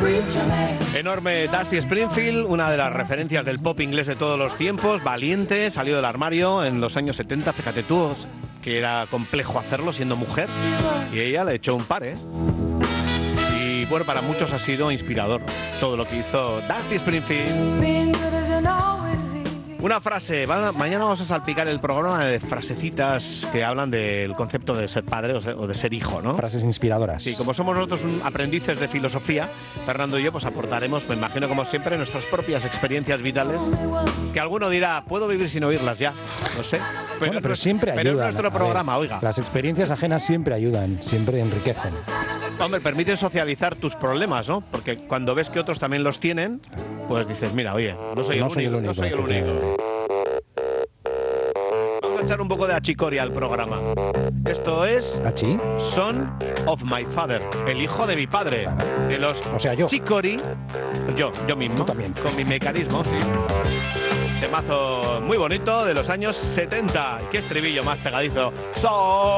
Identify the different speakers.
Speaker 1: Enorme Dusty Springfield, una de las referencias del pop inglés de todos los tiempos, valiente, salió del armario en los años 70, fíjate tú, que era complejo hacerlo siendo mujer, y ella le echó un par, ¿eh? Y bueno, para muchos ha sido inspirador todo lo que hizo Dusty Springfield. Una frase, mañana vamos a salpicar el programa de frasecitas que hablan del concepto de ser padre o de ser hijo, ¿no?
Speaker 2: Frases inspiradoras.
Speaker 1: Sí, como somos nosotros aprendices de filosofía, Fernando y yo, pues aportaremos, me imagino como siempre, nuestras propias experiencias vitales, que alguno dirá, puedo vivir sin oírlas ya, no sé.
Speaker 2: Pero siempre ayudan.
Speaker 1: Pero es nuestro programa, oiga.
Speaker 2: Las experiencias ajenas siempre ayudan, siempre enriquecen.
Speaker 1: Hombre, permiten socializar tus problemas, ¿no? Porque cuando ves que otros también los tienen, pues dices, mira, oye, no soy el único. No soy el único. Vamos a echar un poco de achicoria al programa. Esto es
Speaker 2: ¿Achi?
Speaker 1: Son of My Father, el hijo de mi padre. Claro. De los
Speaker 2: yo.
Speaker 1: Chicori. Yo mismo.
Speaker 2: Tú también.
Speaker 1: Con mi mecanismo, sí. Temazo muy bonito de los años 70. Qué estribillo más pegadizo. Son